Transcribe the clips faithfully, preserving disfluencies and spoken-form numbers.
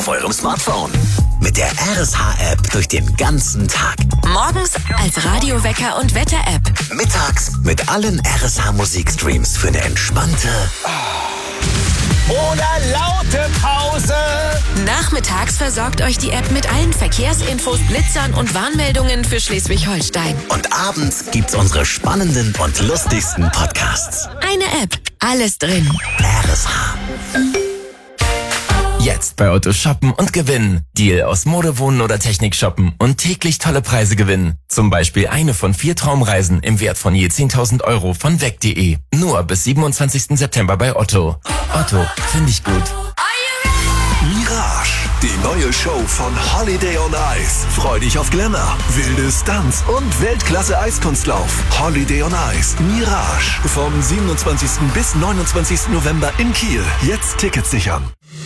auf eurem Smartphone. Mit der R S H-App durch den ganzen Tag. Morgens als Radiowecker und Wetter-App. Mittags mit allen R S H-Musikstreams für eine entspannte oder laute Pause. Nachmittags versorgt euch die App mit allen Verkehrsinfos, Blitzern und Warnmeldungen für Schleswig-Holstein. Und abends gibt's unsere spannenden und lustigsten Podcasts. Eine App, alles drin. R S H. Jetzt bei Otto shoppen und gewinnen. Deal aus Mode, Wohnen oder Technik shoppen und täglich tolle Preise gewinnen. Zum Beispiel eine von vier Traumreisen im Wert von je zehntausend Euro von weg punkt de. Nur bis siebenundzwanzigsten September bei Otto. Otto, finde ich gut. Mirage, die neue Show von Holiday on Ice. Freu dich auf Glamour, wilde Stunts und Weltklasse-Eiskunstlauf. Holiday on Ice, Mirage. Vom siebenundzwanzigsten bis neunundzwanzigsten November in Kiel. Jetzt Tickets sichern.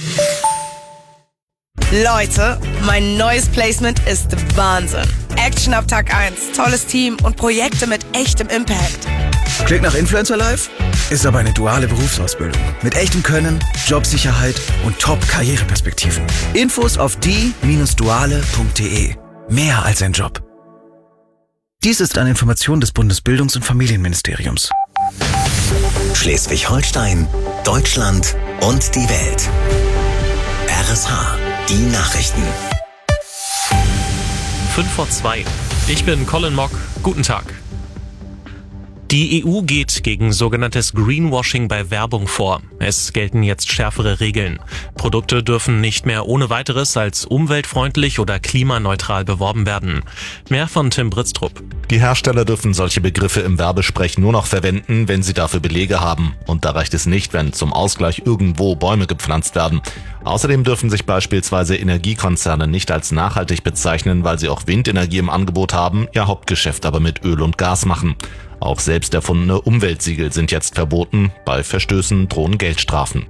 Leute, mein neues Placement ist Wahnsinn. Action ab Tag eins, tolles Team und Projekte mit echtem Impact. Klingt nach Influencer Life? Ist aber eine duale Berufsausbildung. Mit echtem Können, Jobsicherheit und Top-Karriereperspektiven. Infos auf die Bindestrich duale Punkt de. Mehr als ein Job. Dies ist eine Information des Bundesbildungs- und Familienministeriums. Schleswig-Holstein, Deutschland und die Welt. R S H, die Nachrichten. fünf vor zwei. Ich bin Colin Mock. Guten Tag. Die E U geht gegen sogenanntes Greenwashing bei Werbung vor. Es gelten jetzt schärfere Regeln. Produkte dürfen nicht mehr ohne weiteres als umweltfreundlich oder klimaneutral beworben werden. Mehr von Tim Britztrup. Die Hersteller dürfen solche Begriffe im Werbesprech nur noch verwenden, wenn sie dafür Belege haben. Und da reicht es nicht, wenn zum Ausgleich irgendwo Bäume gepflanzt werden. Außerdem dürfen sich beispielsweise Energiekonzerne nicht als nachhaltig bezeichnen, weil sie auch Windenergie im Angebot haben, ihr Hauptgeschäft aber mit Öl und Gas machen. Auch selbst erfundene Umweltsiegel sind jetzt verboten. Bei Verstößen drohen Geldstrafen.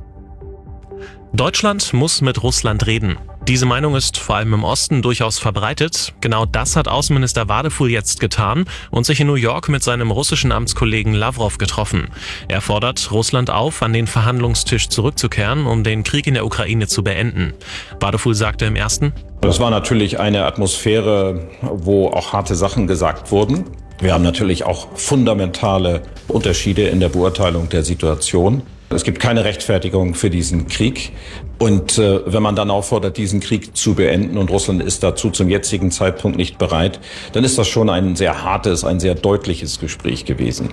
Deutschland muss mit Russland reden. Diese Meinung ist vor allem im Osten durchaus verbreitet. Genau das hat Außenminister Wadefuhl jetzt getan und sich in New York mit seinem russischen Amtskollegen Lavrov getroffen. Er fordert Russland auf, an den Verhandlungstisch zurückzukehren, um den Krieg in der Ukraine zu beenden. Wadefuhl sagte im ersten: Das war natürlich eine Atmosphäre, wo auch harte Sachen gesagt wurden. Wir haben natürlich auch fundamentale Unterschiede in der Beurteilung der Situation. Es gibt keine Rechtfertigung für diesen Krieg. Und äh, wenn man dann auffordert, diesen Krieg zu beenden und Russland ist dazu zum jetzigen Zeitpunkt nicht bereit, dann ist das schon ein sehr hartes, ein sehr deutliches Gespräch gewesen.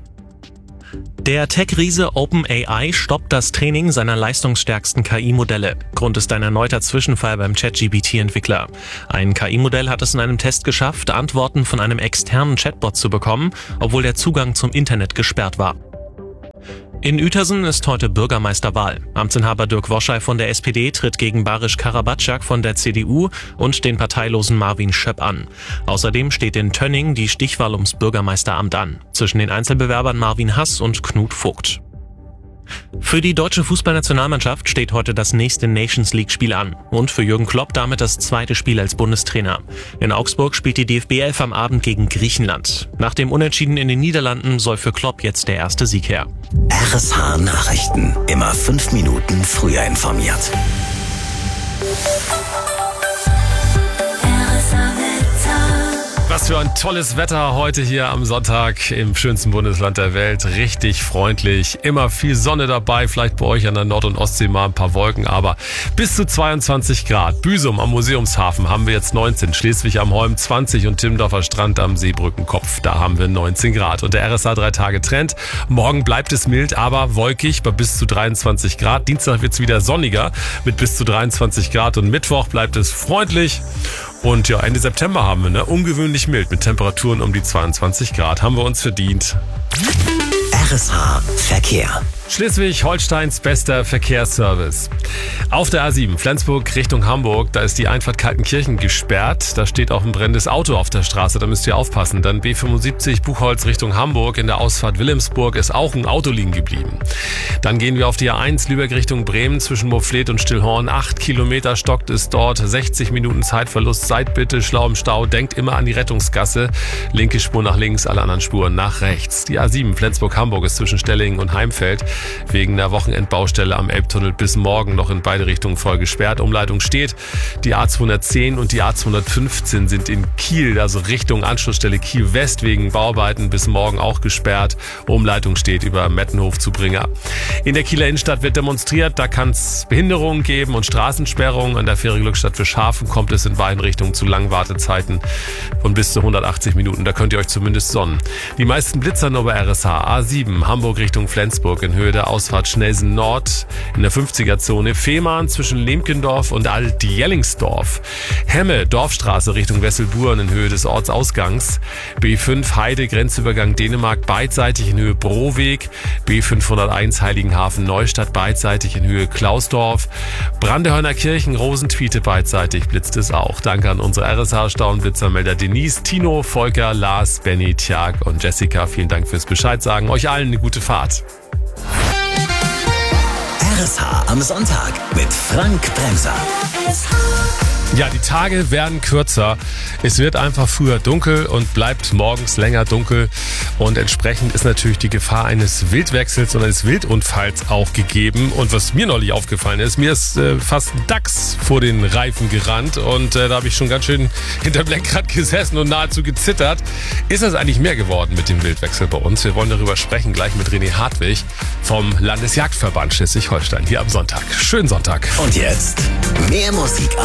Der Tech-Riese OpenAI stoppt das Training seiner leistungsstärksten K I-Modelle. Grund ist ein erneuter Zwischenfall beim ChatGPT-Entwickler. Ein K I-Modell hat es in einem Test geschafft, Antworten von einem externen Chatbot zu bekommen, obwohl der Zugang zum Internet gesperrt war. In Uetersen ist heute Bürgermeisterwahl. Amtsinhaber Dirk Woschei von der S P D tritt gegen Barisch Karabatschak von der C D U und den parteilosen Marvin Schöpp an. Außerdem steht in Tönning die Stichwahl ums Bürgermeisteramt an. Zwischen den Einzelbewerbern Marvin Hass und Knut Vogt. Für die deutsche Fußballnationalmannschaft steht heute das nächste Nations-League-Spiel an und für Jürgen Klopp damit das zweite Spiel als Bundestrainer. In Augsburg spielt die D F B elf am Abend gegen Griechenland. Nach dem Unentschieden in den Niederlanden soll für Klopp jetzt der erste Sieg her. R S H Nachrichten, immer fünf Minuten früher informiert. Was für ein tolles Wetter heute hier am Sonntag im schönsten Bundesland der Welt. Richtig freundlich, immer viel Sonne dabei, vielleicht bei euch an der Nord- und Ostsee mal ein paar Wolken, aber bis zu zweiundzwanzig Grad. Büsum am Museumshafen haben wir jetzt neunzehn, Schleswig am Holm zwanzig und Timmendorfer Strand am Seebrückenkopf, da haben wir neunzehn Grad. Und der R S H drei Tage Trend, morgen bleibt es mild, aber wolkig bei bis zu dreiundzwanzig Grad. Dienstag wird es wieder sonniger mit bis zu dreiundzwanzig Grad und Mittwoch bleibt es freundlich. Und ja, Ende September haben wir, ne? Ungewöhnlich mild mit Temperaturen um die zweiundzwanzig Grad. Haben wir uns verdient. R S H Verkehr. Schleswig-Holsteins bester Verkehrsservice. Auf der A sieben, Flensburg Richtung Hamburg, da ist die Einfahrt Kaltenkirchen gesperrt. Da steht auch ein brennendes Auto auf der Straße, da müsst ihr aufpassen. Dann B fünfundsiebzig Buchholz Richtung Hamburg, in der Ausfahrt Wilhelmsburg ist auch ein Auto liegen geblieben. Dann gehen wir auf die A eins, Lübeck Richtung Bremen, zwischen Moorfleet und Stillhorn. Acht Kilometer stockt es dort, sechzig Minuten Zeitverlust. Seid bitte schlau im Stau, denkt immer an die Rettungsgasse. Linke Spur nach links, alle anderen Spuren nach rechts. Die A sieben, Flensburg-Hamburg ist zwischen Stellingen und Heimfeld. wegen einer Wochenendbaustelle am Elbtunnel bis morgen noch in beide Richtungen voll gesperrt. Umleitung steht. Die A zweihundertzehn und die A zweihundertfünfzehn sind in Kiel, also Richtung Anschlussstelle Kiel West, wegen Bauarbeiten bis morgen auch gesperrt. Umleitung steht über Mettenhof zu Bringer. In der Kieler Innenstadt wird demonstriert. Da kann es Behinderungen geben und Straßensperrungen. An der Fähre Glückstadt für Schafen kommt es in beiden Richtungen zu langen Wartezeiten von bis zu hundertachtzig Minuten. Da könnt ihr euch zumindest sonnen. Die meisten Blitzer nur bei R S H. A sieben, Hamburg Richtung Flensburg in Höhe der Ausfahrt Schnelsen Nord in der fünfziger-Zone. Fehmarn zwischen Lemkendorf und Alt-Jellingsdorf. Hemme, Dorfstraße Richtung Wesselburen in Höhe des Ortsausgangs. B fünf, Heide, Grenzübergang Dänemark beidseitig in Höhe Broweg. B fünfhunderteins, Heiligenhafen Neustadt beidseitig in Höhe Klausdorf. Brandehörner Kirchen, Rosentwiete beidseitig blitzt es auch. Danke an unsere R S H-Stauenblitzermelder Denise, Tino, Volker, Lars, Benny, Tjag und Jessica. Vielen Dank fürs Bescheid sagen. Euch allen eine gute Fahrt. R S H am Sonntag mit Frank Bremser. Ja, die Tage werden kürzer. Es wird einfach früher dunkel und bleibt morgens länger dunkel. Und entsprechend ist natürlich die Gefahr eines Wildwechsels und eines Wildunfalls auch gegeben. Und was mir neulich aufgefallen ist, mir ist äh, fast ein Dachs vor den Reifen gerannt. Und äh, da habe ich schon ganz schön hinterm Lenkrad gesessen und nahezu gezittert. Ist das eigentlich mehr geworden mit dem Wildwechsel bei uns? Wir wollen darüber sprechen, gleich mit René Hartwig vom Landesjagdverband Schleswig-Holstein hier am Sonntag. Schönen Sonntag. Und jetzt mehr Musik